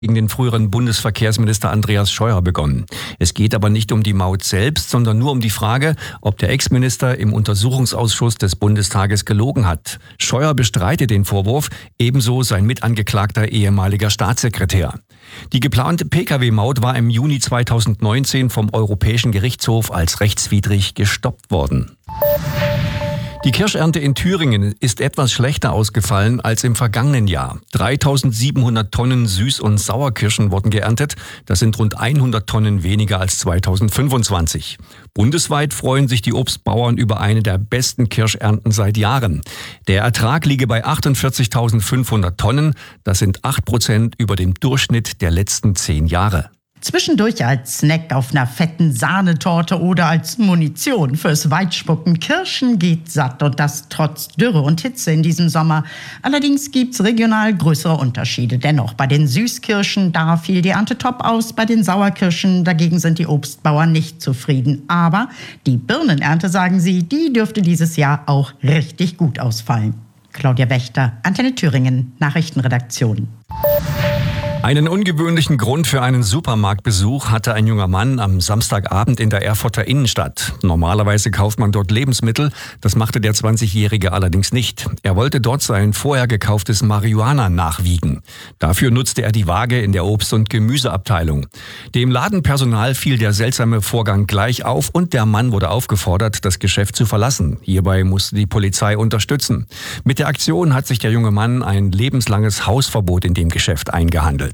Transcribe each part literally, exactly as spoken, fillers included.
gegen den früheren Bundesverkehrsminister Andreas Scheuer begonnen. Es geht aber nicht um die Maut selbst, sondern nur um die Frage, ob der Ex-Minister im Untersuchungsausschuss des Bundestages gelogen hat. Scheuer bestreitet den Vorwurf, ebenso sein mitangeklagter ehemaliger Staatssekretär. Die geplante Pkw Maut war im Juni zweitausendneunzehn vom Europäischen Gerichtshof als rechtswidrig gestoppt worden. Die Kirschernte in Thüringen ist etwas schlechter ausgefallen als im vergangenen Jahr. dreitausendsiebenhundert Tonnen Süß- und Sauerkirschen wurden geerntet. Das sind rund hundert Tonnen weniger als zweitausendfünfundzwanzig. Bundesweit freuen sich die Obstbauern über eine der besten Kirschernten seit Jahren. Der Ertrag liege bei achtundvierzigtausendfünfhundert Tonnen. Das sind acht Prozent über dem Durchschnitt der letzten zehn Jahre. Zwischendurch als Snack auf einer fetten Sahnetorte oder als Munition fürs Weitspucken. Kirschen geht satt und das trotz Dürre und Hitze in diesem Sommer. Allerdings gibt's regional größere Unterschiede. Dennoch, bei den Süßkirschen, da fiel die Ernte top aus. Bei den Sauerkirschen dagegen sind die Obstbauern nicht zufrieden. Aber die Birnenernte, sagen sie, die dürfte dieses Jahr auch richtig gut ausfallen. Claudia Wächter, Antenne Thüringen, Nachrichtenredaktion. Einen ungewöhnlichen Grund für einen Supermarktbesuch hatte ein junger Mann am Samstagabend in der Erfurter Innenstadt. Normalerweise kauft man dort Lebensmittel, das machte der zwanzigjährige allerdings nicht. Er wollte dort sein vorher gekauftes Marihuana nachwiegen. Dafür nutzte er die Waage in der Obst- und Gemüseabteilung. Dem Ladenpersonal fiel der seltsame Vorgang gleich auf und der Mann wurde aufgefordert, das Geschäft zu verlassen. Hierbei musste die Polizei unterstützen. Mit der Aktion hat sich der junge Mann ein lebenslanges Hausverbot in dem Geschäft eingehandelt.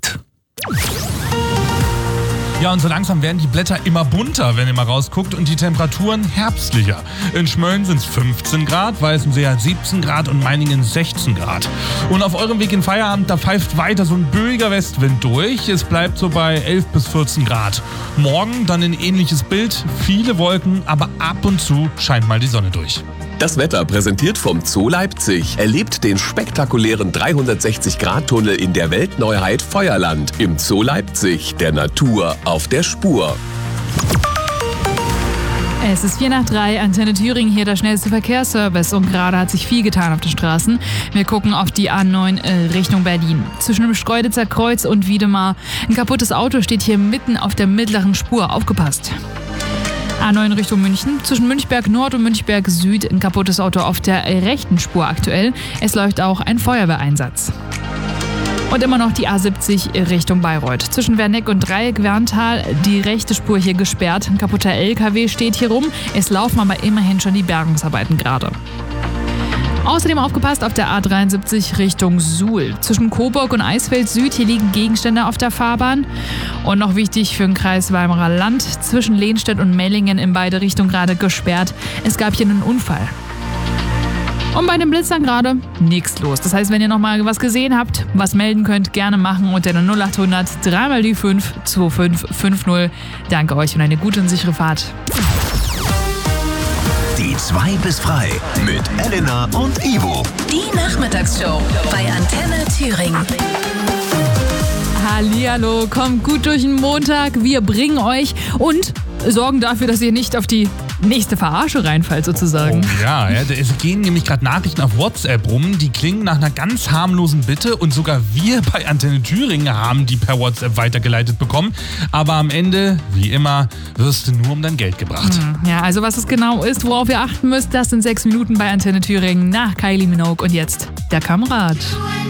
Ja, und so langsam werden die Blätter immer bunter, wenn ihr mal rausguckt, und die Temperaturen herbstlicher. In Schmölln sind es fünfzehn Grad, Weißensee hat siebzehn Grad und Meiningen sechzehn Grad. Und auf eurem Weg in Feierabend, da pfeift weiter so ein böiger Westwind durch. Es bleibt so bei elf bis vierzehn Grad. Morgen dann ein ähnliches Bild, viele Wolken, aber ab und zu scheint mal die Sonne durch. Das Wetter präsentiert vom Zoo Leipzig. Erlebt den spektakulären dreihundertsechzig Grad Tunnel in der Weltneuheit Feuerland. Im Zoo Leipzig, der Natur auf der Spur. Es ist vier nach drei, Antenne Thüringen, hier der schnellste Verkehrsservice, und gerade hat sich viel getan auf den Straßen. Wir gucken auf die A neun äh, Richtung Berlin. Zwischen dem Schkeuditzer Kreuz und Wiedemar. Ein kaputtes Auto steht hier mitten auf der mittleren Spur. Aufgepasst. A neun Richtung München. Zwischen Münchberg Nord und Münchberg Süd ein kaputtes Auto auf der rechten Spur aktuell. Es läuft auch ein Feuerwehreinsatz. Und immer noch die A siebzig Richtung Bayreuth. Zwischen Werneck und Dreieck-Werntal die rechte Spur hier gesperrt. Ein kaputter L K W steht hier rum. Es laufen aber immerhin schon die Bergungsarbeiten gerade. Außerdem aufgepasst auf der A dreiundsiebzig Richtung Suhl. Zwischen Coburg und Eisfeld Süd, hier liegen Gegenstände auf der Fahrbahn. Und noch wichtig für den Kreis Weimarer Land, zwischen Lehnstedt und Mellingen in beide Richtungen gerade gesperrt. Es gab hier einen Unfall. Und bei den Blitzern gerade nichts los. Das heißt, wenn ihr noch mal was gesehen habt, was melden könnt, gerne machen unter der null acht hundert drei mal die fünf zwei fünf fünf null. Danke euch und eine gute und sichere Fahrt. Die zwei bis frei mit Elena und Ivo. Die Nachmittagsshow bei Antenne Thüringen. Hallihallo, kommt gut durch den Montag. Wir bringen euch und sorgen dafür, dass ihr nicht auf die nächste Verarsche reinfallt sozusagen. Oh, ja, ja, es gehen nämlich gerade Nachrichten auf WhatsApp rum, die klingen nach einer ganz harmlosen Bitte, und sogar wir bei Antenne Thüringen haben die per WhatsApp weitergeleitet bekommen. Aber am Ende, wie immer, wirst du nur um dein Geld gebracht. Ja, also was es genau ist, worauf ihr achten müsst, das sind sechs Minuten bei Antenne Thüringen nach Kylie Minogue, und jetzt der Kamerad.